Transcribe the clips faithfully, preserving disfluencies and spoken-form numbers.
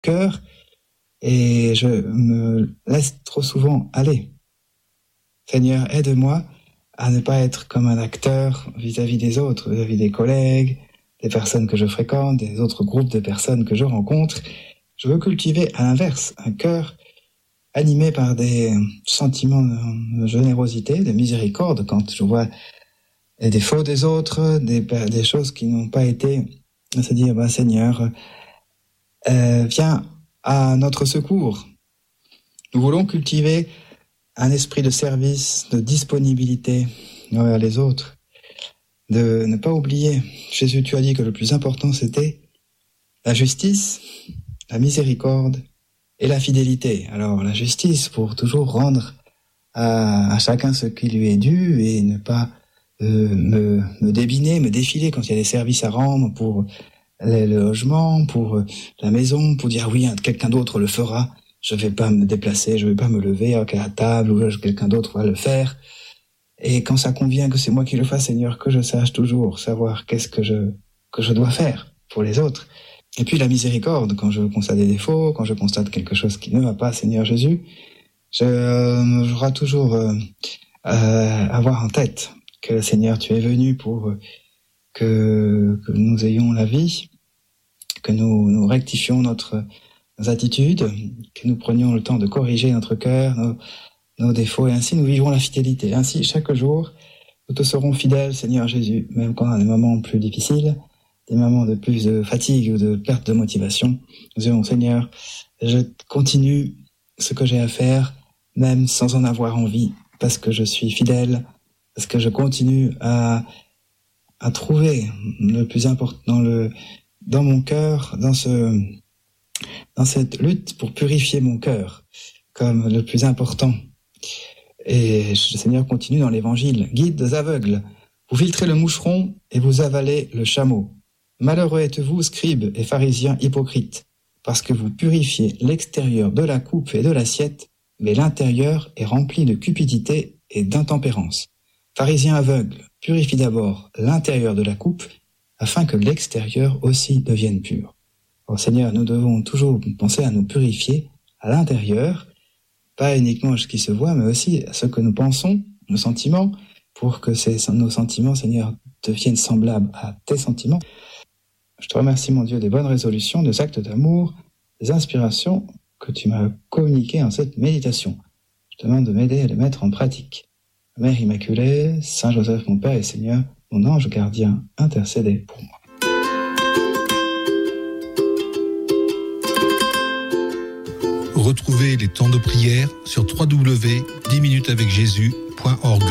cœur et je me laisse trop souvent aller. Seigneur, aide-moi à ne pas être comme un acteur vis-à-vis des autres, vis-à-vis des collègues, des personnes que je fréquente, des autres groupes de personnes que je rencontre. Je veux cultiver à l'inverse un cœur animé par des sentiments de générosité, de miséricorde, quand je vois les défauts des autres, des, des choses qui n'ont pas été, se dire, bah, Seigneur, euh, viens à notre secours. Nous voulons cultiver un esprit de service, de disponibilité envers les autres, de ne pas oublier. Jésus, tu as dit que le plus important, c'était la justice, la miséricorde et la fidélité. Alors, la justice, pour toujours rendre à, à chacun ce qui lui est dû et ne pas euh, me, me débiner, me défiler quand il y a des services à rendre pour les, le logement, pour la maison, pour dire oui, quelqu'un d'autre le fera. Je vais pas me déplacer, je vais pas me lever à la table ou quelqu'un d'autre va le faire. Et quand ça convient que c'est moi qui le fasse, Seigneur, que je sache toujours savoir qu'est-ce que je que je dois faire pour les autres. Et puis la miséricorde, quand je constate des défauts, quand je constate quelque chose qui ne va pas, Seigneur Jésus, je euh, j'aurai toujours euh, euh, avoir en tête que Seigneur, tu es venu pour que, que nous ayons la vie, que nous, nous rectifions notre nos attitudes, que nous prenions le temps de corriger notre cœur, nos, nos défauts, et ainsi nous vivons la fidélité. Ainsi, chaque jour, nous te serons fidèles, Seigneur Jésus, même quand on a des moments plus difficiles, des moments de plus de fatigue ou de perte de motivation. Nous dirons, Seigneur, je continue ce que j'ai à faire, même sans en avoir envie, parce que je suis fidèle, parce que je continue à, à trouver le plus important dans, le, dans mon cœur, dans ce, dans cette lutte pour purifier mon cœur, comme le plus important. Et le Seigneur continue dans l'Évangile. Guides aveugles, vous filtrez le moucheron et vous avalez le chameau. Malheureux êtes-vous, scribes et pharisiens hypocrites, parce que vous purifiez l'extérieur de la coupe et de l'assiette, mais l'intérieur est rempli de cupidité et d'intempérance. Pharisiens aveugles, purifie d'abord l'intérieur de la coupe, afin que l'extérieur aussi devienne pur. Alors, Seigneur, nous devons toujours penser à nous purifier à l'intérieur, pas uniquement ce qui se voit, mais aussi à ce que nous pensons, nos sentiments, pour que ces, nos sentiments, Seigneur, deviennent semblables à tes sentiments. Je te remercie, mon Dieu, des bonnes résolutions, des actes d'amour, des inspirations que tu m'as communiquées en cette méditation. Je te demande de m'aider à les mettre en pratique. Mère Immaculée, Saint Joseph, mon Père et Seigneur, mon ange gardien, intercédez pour moi. Retrouvez les temps de prière sur w w w point dix minutes avec jésus point org.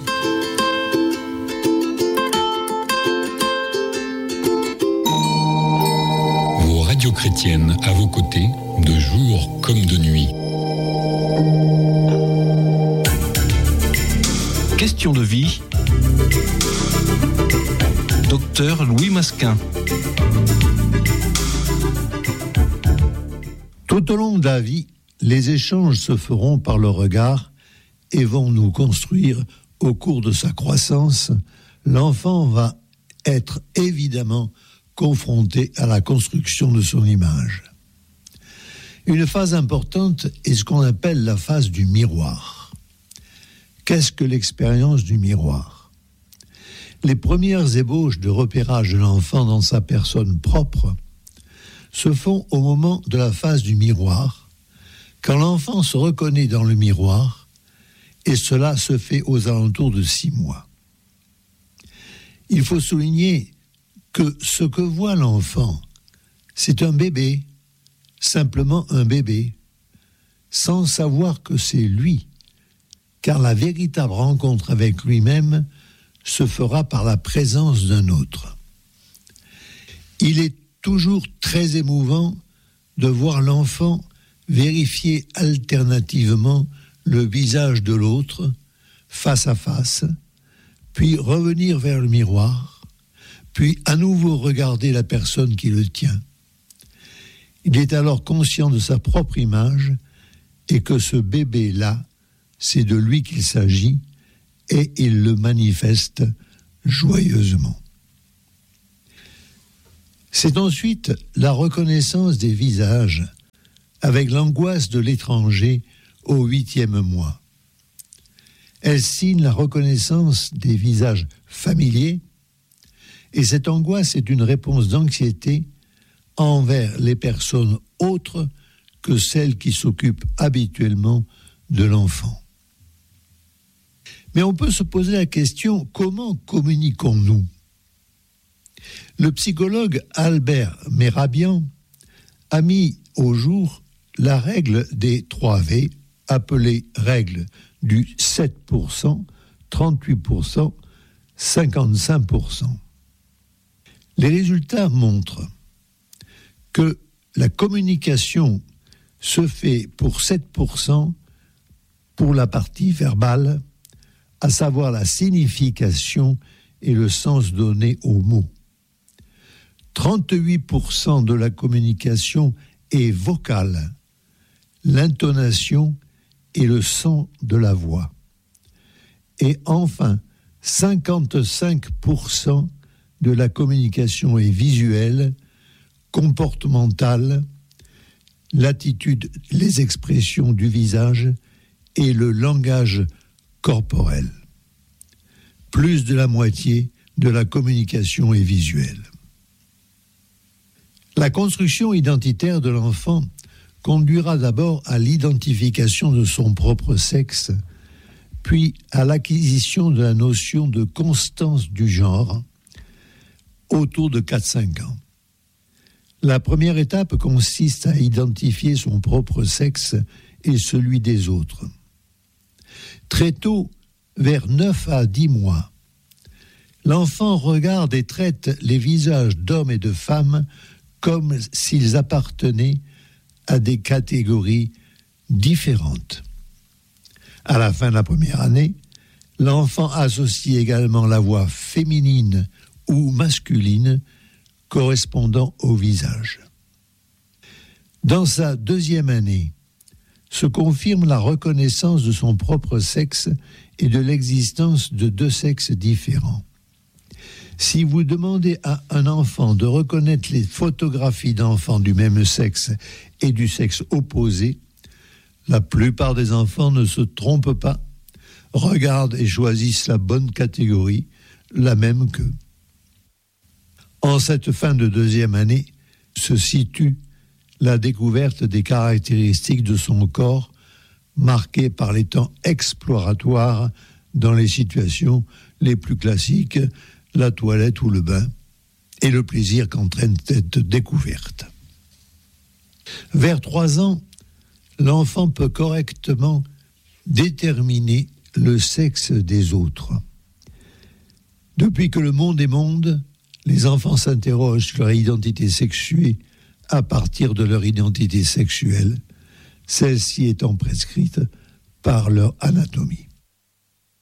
Vos radios chrétiennes à vos côtés, de jour comme de nuit. Question de vie. Docteur Louis Masquin. Tout au long de la vie, les échanges se feront par le regard et vont nous construire au cours de sa croissance. L'enfant va être évidemment confronté à la construction de son image. Une phase importante est ce qu'on appelle la phase du miroir. Qu'est-ce que l'expérience du miroir ? Les premières ébauches de repérage de l'enfant dans sa personne propre se font au moment de la phase du miroir, quand l'enfant se reconnaît dans le miroir, et cela se fait aux alentours de six mois. Il faut souligner que ce que voit l'enfant, c'est un bébé, simplement un bébé, sans savoir que c'est lui, car la véritable rencontre avec lui-même se fera par la présence d'un autre. Il est toujours très émouvant de voir l'enfant vérifier alternativement le visage de l'autre, face à face, puis revenir vers le miroir, puis à nouveau regarder la personne qui le tient. Il est alors conscient de sa propre image et que ce bébé-là, c'est de lui qu'il s'agit et il le manifeste joyeusement. C'est ensuite la reconnaissance des visages avec l'angoisse de l'étranger au huitième mois. Elle signe la reconnaissance des visages familiers et cette angoisse est une réponse d'anxiété envers les personnes autres que celles qui s'occupent habituellement de l'enfant. Mais on peut se poser la question, comment communiquons-nous ? Le psychologue Albert Mehrabian a mis au jour la règle des trois V, appelée règle du sept pour cent, trente-huit pour cent, cinquante-cinq pour cent. Les résultats montrent que la communication se fait pour sept pour cent pour la partie verbale, à savoir la signification et le sens donné aux mots. trente-huit pour cent de la communication est vocale, l'intonation et le son de la voix. Et enfin, cinquante-cinq pour cent de la communication est visuelle, comportementale, l'attitude, les expressions du visage et le langage corporel. Plus de la moitié de la communication est visuelle. La construction identitaire de l'enfant conduira d'abord à l'identification de son propre sexe, puis à l'acquisition de la notion de constance du genre autour de quatre à cinq ans. La première étape consiste à identifier son propre sexe et celui des autres. Très tôt, vers neuf à dix mois, l'enfant regarde et traite les visages d'hommes et de femmes comme s'ils appartenaient à des catégories différentes. À la fin de la première année, l'enfant associe également la voix féminine ou masculine correspondant au visage. Dans sa deuxième année, se confirme la reconnaissance de son propre sexe et de l'existence de deux sexes différents. Si vous demandez à un enfant de reconnaître les photographies d'enfants du même sexe et du sexe opposé, la plupart des enfants ne se trompent pas, regardent et choisissent la bonne catégorie, la même qu'eux. En cette fin de deuxième année se situe la découverte des caractéristiques de son corps, marquées par les temps exploratoires dans les situations les plus classiques, la toilette ou le bain, et le plaisir qu'entraîne cette découverte. Vers trois ans, l'enfant peut correctement déterminer le sexe des autres. Depuis que le monde est monde, les enfants s'interrogent sur leur identité sexuée à partir de leur identité sexuelle, celle-ci étant prescrite par leur anatomie.